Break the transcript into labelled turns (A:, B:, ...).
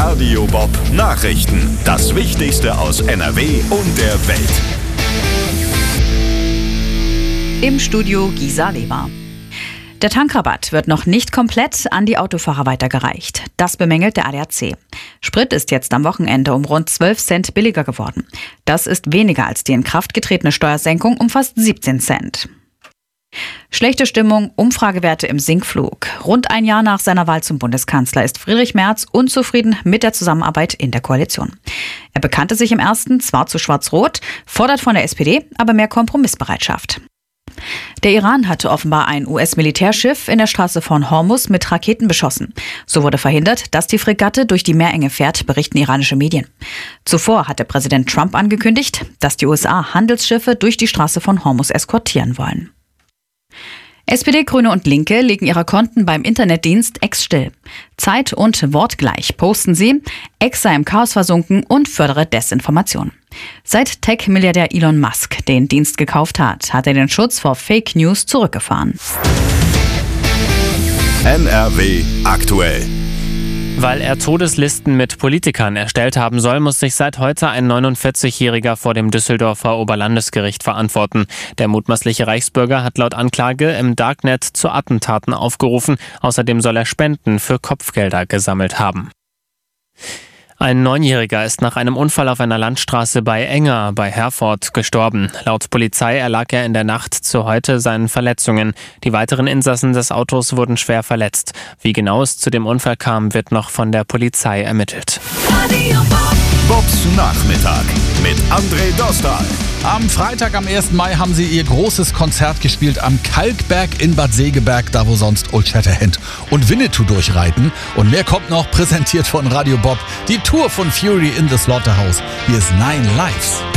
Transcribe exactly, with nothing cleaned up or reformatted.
A: Radio Bob Nachrichten. Das Wichtigste aus N R W und der Welt.
B: Im Studio Gisa Leber. Der Tankrabatt wird noch nicht komplett an die Autofahrer weitergereicht. Das bemängelt der A D A C. Sprit ist jetzt am Wochenende um rund zwölf Cent billiger geworden. Das ist weniger als die in Kraft getretene Steuersenkung um fast siebzehn Cent. Schlechte Stimmung, Umfragewerte im Sinkflug. Rund ein Jahr nach seiner Wahl zum Bundeskanzler ist Friedrich Merz unzufrieden mit der Zusammenarbeit in der Koalition. Er bekannte sich im ersten zwar zu Schwarz-Rot, fordert von der S P D aber mehr Kompromissbereitschaft. Der Iran hatte offenbar ein U S-Militärschiff in der Straße von Hormuz mit Raketen beschossen. So wurde verhindert, dass die Fregatte durch die Meerenge fährt, berichten iranische Medien. Zuvor hatte Präsident Trump angekündigt, dass die U S A Handelsschiffe durch die Straße von Hormuz eskortieren wollen. S P D, Grüne und Linke legen ihre Konten beim Internetdienst X still. Zeit- und wortgleich posten sie, X sei im Chaos versunken und fördere Desinformation. Seit Tech-Milliardär Elon Musk den Dienst gekauft hat, hat er den Schutz vor Fake News zurückgefahren.
A: N R W aktuell.
C: Weil er Todeslisten mit Politikern erstellt haben soll, muss sich seit heute ein neunundvierzigjähriger vor dem Düsseldorfer Oberlandesgericht verantworten. Der mutmaßliche Reichsbürger hat laut Anklage im Darknet zu Attentaten aufgerufen. Außerdem soll er Spenden für Kopfgelder gesammelt haben. Ein Neunjähriger ist nach einem Unfall auf einer Landstraße bei Enger bei Herford gestorben. Laut Polizei erlag er in der Nacht zu heute seinen Verletzungen. Die weiteren Insassen des Autos wurden schwer verletzt. Wie genau es zu dem Unfall kam, wird noch von der Polizei ermittelt.
A: Bobs Nachmittag mit André Dostal.
D: Am Freitag, am ersten Mai, haben sie ihr großes Konzert gespielt am Kalkberg in Bad Segeberg, da wo sonst Old Shatterhand und Winnetou durchreiten. Und mehr kommt noch, präsentiert von Radio Bob, die Tour von Fury in the Slaughterhouse. Hier ist Nine Lives.